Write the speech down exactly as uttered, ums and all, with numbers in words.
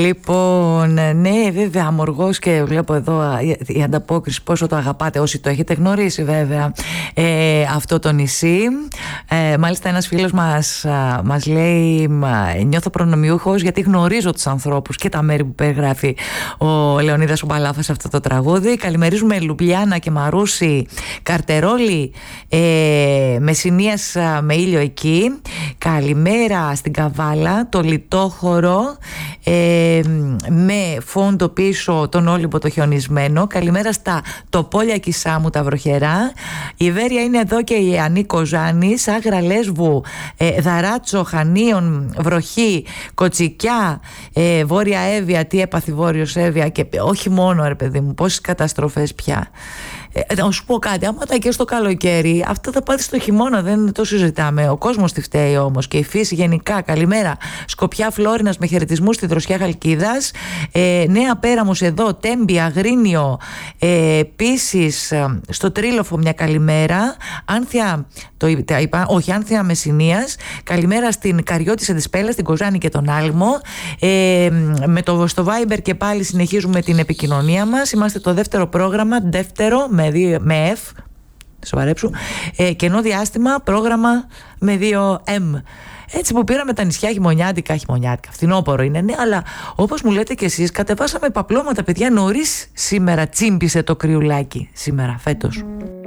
Λοιπόν, ναι, βέβαια, αμοργός, και βλέπω εδώ η ανταπόκριση πόσο το αγαπάτε, όσοι το έχετε γνωρίσει βέβαια, ε, αυτό το νησί. Ε, μάλιστα ένας φίλος μας, μας λέει, νιώθω προνομιούχος γιατί γνωρίζω τους ανθρώπους και τα μέρη που περιγράφει ο Λεωνίδας ο Μπαλάφας σε αυτό το τραγούδι. Καλημερίζουμε Λουμπλιάνα και Μαρούσι, Καρτερόλη, ε, Μεσσηνίας με ήλιο εκεί. Καλημέρα στην Καβάλα, το Λιτόχωρο, ε, με φόντο πίσω τον Όλυμπο το χιονισμένο. Καλημέρα στα Τοπόλια Κισάμου τα βροχερά. Η Βέρεια είναι εδώ και η Ανίκο Ζάνης, Άγρα Λέσβου, ε, Δαράτσο, Χανίων, βροχή, Κοτσικιά, ε, Βόρεια Εύβοια, τι έπαθη Βόρειος Εύβοια, και όχι μόνο, ρε παιδί μου, πόσες καταστροφές πια. Ε, να σου πω κάτι, άμα τα και στο καλοκαίρι, αυτό θα πάθει στο χειμώνα, δεν το συζητάμε. Ο κόσμος τη φταίει όμως και η φύση γενικά. Καλημέρα Σκοπιά Φλόρινας με χαιρετισμούς στη Δροσιά Χαλκίδας, ε, Νέα Πέραμος εδώ, Τέμπη, Αγρίνιο, ε, επίσης στο Τρίλοφο μια καλημέρα. Άνθια, το είπα, όχι, Άνθια Μεσσηνίας. Καλημέρα στην Καριώτισσα της Πέλας, στην Κοζάνη και τον Άλμο. Ε, με το, στο Viber και πάλι συνεχίζουμε την επικοινωνία μας. Είμαστε το δεύτερο πρόγραμμα, δεύτερο με, δύο, με F, σοβαρέψου, ε, κενό διάστημα, πρόγραμμα με δύο M. Έτσι που πήραμε τα νησιά χειμωνιάτικα, χειμωνιάτικα, φθινόπορο είναι, ναι, αλλά όπως μου λέτε κι εσείς, κατεβάσαμε παπλώματα, παιδιά, νωρίς σήμερα τσίμπησε το κρυουλάκι, σήμερα, φέτος.